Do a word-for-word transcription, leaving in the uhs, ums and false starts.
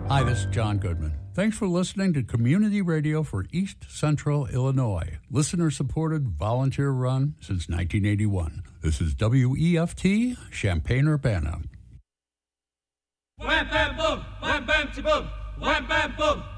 Hi, this is John Goodman. Thanks for listening to Community Radio for East Central Illinois. Listener-supported, volunteer-run since nineteen eighty-one. This is W E F T, Champaign-Urbana. Wham, bam, boom! Wham, bam, boom! Wham, bam, boom!